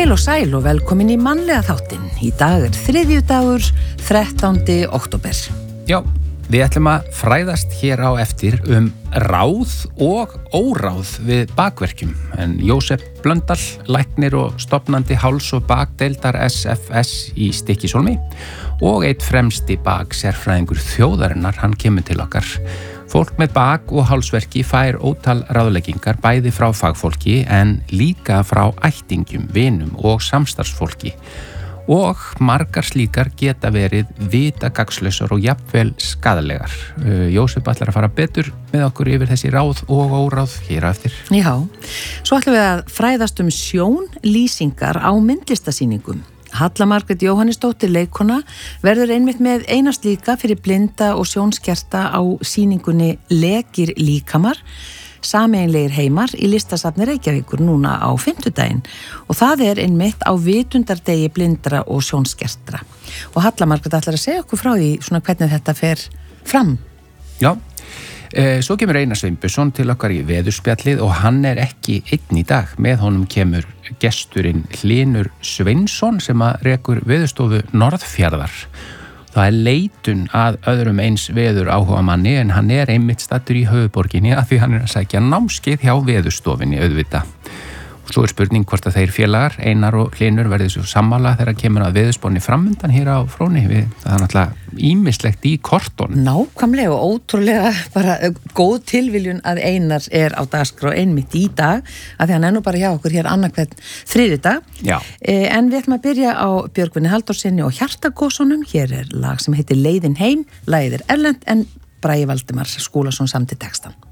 Heil og sæl og velkomin í mannlega þáttinn. Í dag þriðjudagur, 13. október. Já, við ætlum að fræðast hér á eftir ráð og óráð við bakverkjum. En Jósef Blöndal, læknir og stofnandi háls- og bakdeildar SFS í Stykkishólmi og einn fremsti baksérfræðingur þjóðarinnar, hann kemur til okkar. Fólk með bak- og hálsverki fær ótal ráðleggingar bæði frá fagfólki en líka frá ættingjum, vinum og samstarfsfólki. Og margar slíkar geta verið vitagagnslausar og jafnvel skaðlegar. Jósef ætlar að fara betur með okkur yfir þessi ráð og óráð hér á eftir. Já, svo ætlum við að fræðast sjónlýsingar á myndlistasýningum. Halla Margrét Jóhannesdóttir leikkona verður einmitt með eina slíka fyrir blinda og sjónskerta á sýningunni Lekir líkamar, sameiginlegir heimar í listasafni Reykjavíkur núna á fimmtudaginn og það einmitt á vitundardegi blindra og sjónskertra. Og Halla Margrét ætlar að segja okkur frá því svona hvernig þetta fer fram. Já, svo kemur Einar Sveinbjörnsson til okkar í veðurspjallið og hann ekki einn í dag. Með honum kemur gesturinn Hlynur Sveinsson sem að rekur veðurstofu Norðfjarðar. Það leitun að öðrum eins veður áhuga manni en hann einmitt staddur í höfuðborginni af því hann að sækja námskeið hjá veðurstofinni auðvitað. Og svo spurning hvort að þeir félagar, Einar og Hlynur, verði svo sammála þegar kemur að veðurspánni framundan hér á Fróni. Það náttúrulega ýmislegt í kortun. Nákvæmlega og ótrúlega bara góð tilviljun að Einar á dagskrá einmitt í dag af því hann nú bara hjá okkur hér annarkvæmt þriðjudag. Já. En við ætlum að byrja á Björgvini Halldórsinni og Hjartagósunum. Hér lag sem heitir Leiðin heim, lagið erlent en Bragi Valdimar Skúlason samdi textan.